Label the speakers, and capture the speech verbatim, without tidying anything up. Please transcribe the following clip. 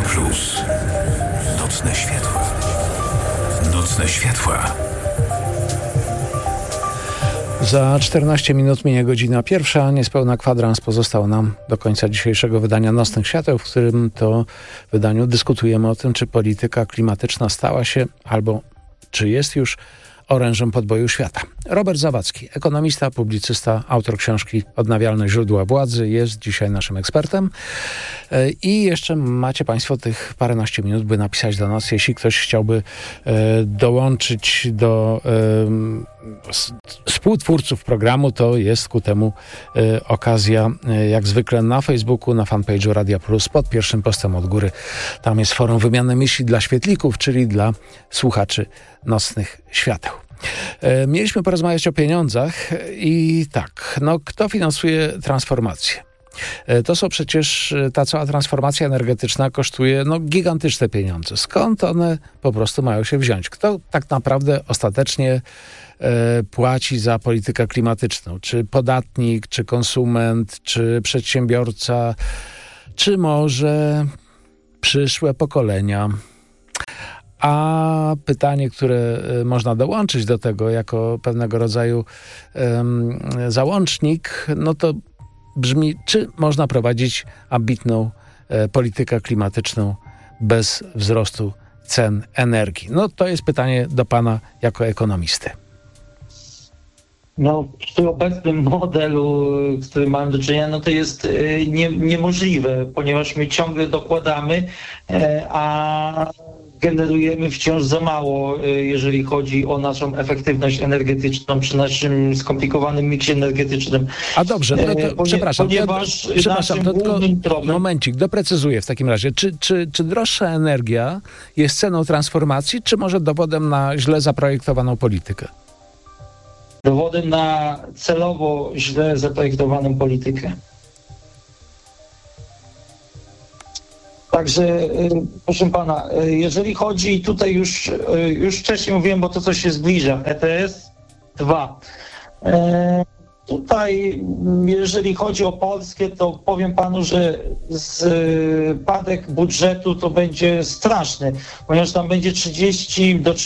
Speaker 1: Plus. Nocne światła. Nocne światła.
Speaker 2: Za czternaście minut minie godzina pierwsza. Niespełna kwadrans pozostał nam do końca dzisiejszego wydania Nocnych Świateł, w którym to wydaniu dyskutujemy o tym, czy polityka klimatyczna stała się albo czy jest już orężem podboju świata. Robert Zawadzki, ekonomista, publicysta, autor książki Odnawialne źródła władzy, jest dzisiaj naszym ekspertem. I jeszcze macie Państwo tych paręnaście minut, by napisać do nas, jeśli ktoś chciałby e, dołączyć do e, współtwórców programu, to jest ku temu e, okazja, e, jak zwykle na Facebooku, na fanpage'u Radia Plus, pod pierwszym postem od góry. Tam jest forum wymiany myśli dla świetlików, czyli dla słuchaczy Nocnych Świateł. E, mieliśmy porozmawiać o pieniądzach i tak, no kto finansuje transformację? To są przecież, ta cała transformacja energetyczna kosztuje no, gigantyczne pieniądze. Skąd one po prostu mają się wziąć? Kto tak naprawdę ostatecznie e, płaci za politykę klimatyczną? Czy podatnik, czy konsument, czy przedsiębiorca, czy może przyszłe pokolenia? A pytanie, które można dołączyć do tego jako pewnego rodzaju um, załącznik, no to brzmi, czy można prowadzić ambitną e, politykę klimatyczną bez wzrostu cen energii? No to jest pytanie do pana jako ekonomisty.
Speaker 3: No, przy obecnym modelu, z którym mamy do czynienia, no to jest e, nie, niemożliwe, ponieważ my ciągle dokładamy, e, a generujemy wciąż za mało, jeżeli chodzi o naszą efektywność energetyczną przy naszym skomplikowanym miksie energetycznym.
Speaker 2: A dobrze, no to, Ponie, przepraszam,
Speaker 3: ponieważ
Speaker 2: to, przepraszam, to tylko
Speaker 3: problem...
Speaker 2: momencik, doprecyzuję w takim razie. Czy, czy, czy droższa energia jest ceną transformacji, czy może dowodem na źle zaprojektowaną politykę?
Speaker 3: Dowodem na celowo źle zaprojektowaną politykę. Także, proszę pana, jeżeli chodzi tutaj już, już wcześniej mówiłem, bo to co się zbliża, E T S dwa. E, tutaj, jeżeli chodzi o Polskę, to powiem panu, że spadek budżetu to będzie straszny, ponieważ tam będzie trzydzieści do